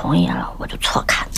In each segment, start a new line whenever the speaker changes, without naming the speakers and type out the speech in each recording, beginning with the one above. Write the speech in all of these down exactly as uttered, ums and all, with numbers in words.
同意了，我就错看。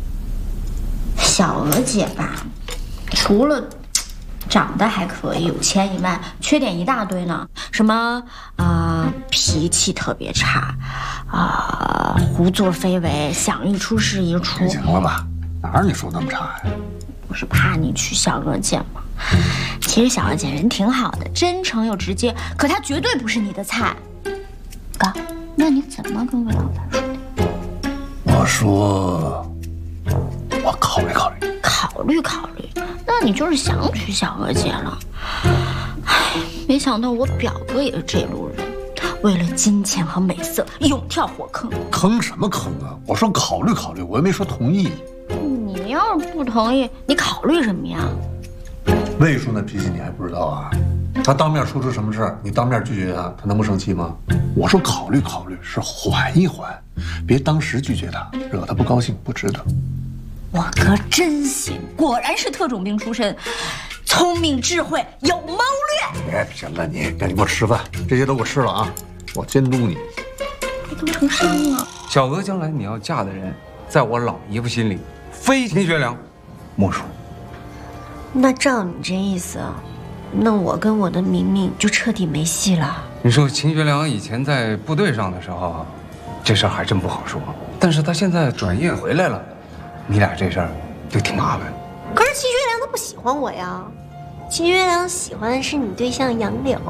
小娥姐吧，除了长得还可以，有钱以外，缺点一大堆呢。什么啊、呃，脾气特别差，啊、呃，胡作非为，想一出是一出。
行了吧？哪儿你说那么差呀？
不是怕你娶小娥姐吗？其实小娥姐人挺好的，真诚又直接，可她绝对不是你的菜。哥，那你怎么跟魏老板说的？
我说，我考虑考虑。
考虑考虑，那你就是想娶小娥姐了。唉，没想到我表哥也是这路人，为了金钱和美色，勇跳火坑。
坑什么坑啊？我说考虑考虑，我又没说同意。
你要是不同意，你考虑什么呀？
魏叔那脾气你还不知道啊？他当面说出什么事儿，你当面拒绝他，他能不生气吗？我说考虑考虑，是缓一缓，别当时拒绝他，惹他不高兴，不值得。
我哥真行，果然是特种兵出身，聪明智慧有谋略。
哎，行了你，赶紧给我吃饭，这些都给我吃了啊！我监督你。
都成伤了。
小娥将来你要嫁的人，在我老姨夫心里，非秦学良莫属。
那照你这意思，那我跟我的明明就彻底没戏了。
你说秦学良以前在部队上的时候，这事儿还真不好说。但是他现在转业回来了，你俩这事儿就挺麻烦。
可是秦学良他不喜欢我呀，秦学良喜欢的是你对象杨柳。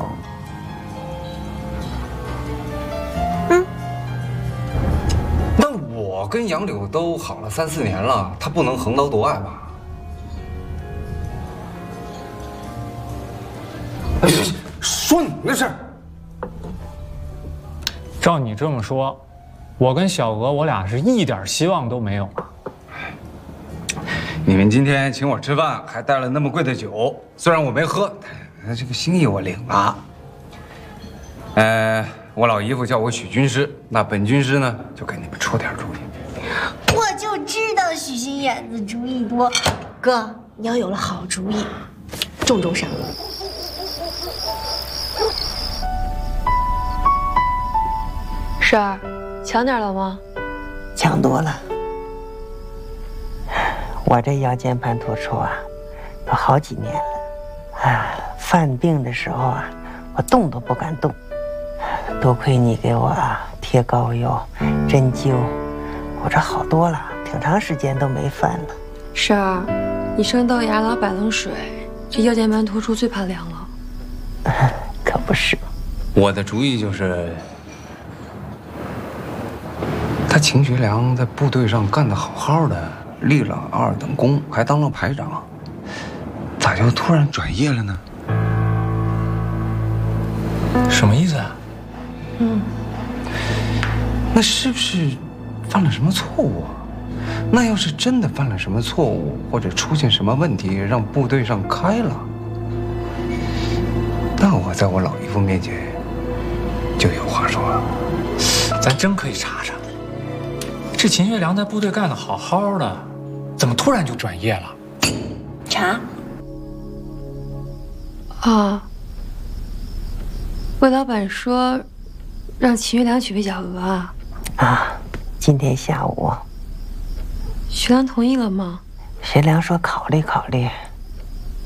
嗯，
那我跟杨柳都好了三四年了，他不能横刀夺爱吧？哎，说你的事儿。
照你这么说，我跟小娥我俩是一点希望都没有啊。
你们今天请我吃饭，还带了那么贵的酒，虽然我没喝，但这个心意我领了。呃，我老姨夫叫我许军师，那本军师呢就给你们出点主意。
我就知道许心眼子主意多，哥，你要有了好主意，重重赏。
婶儿，强点了吗？
强多了。我这腰间盘突出啊，都好几年了。啊，犯病的时候啊，我动都不敢动。多亏你给我啊贴膏药、针灸，我这好多了，挺长时间都没犯了。
婶儿，你生豆芽老摆冷水，这腰间盘突出最怕凉了。
可不是。
我的主意就是。他秦学良在部队上干得好好的，立了二等功，还当了排长，咋就突然转业了呢？
什么意思啊？
嗯，那是不是犯了什么错误啊？那要是真的犯了什么错误，或者出现什么问题，让部队上开了，那我在我老姨夫面前就有话说了。
咱真可以查查。这秦学良在部队干得好好的，怎么突然就转业了？
查。
啊，魏老板说，让秦学良娶魏小娥啊。
啊，今天下午。
学良同意了吗？
学良说考虑考虑。